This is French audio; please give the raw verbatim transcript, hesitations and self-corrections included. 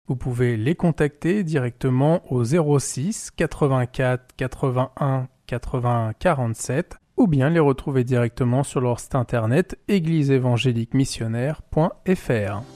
Vous pouvez les contacter directement au zéro six quatre-vingt-quatre quatre-vingt-un quatre-vingts quarante-sept ou bien les retrouver directement sur leur site internet église évangélique missionnaire point f r.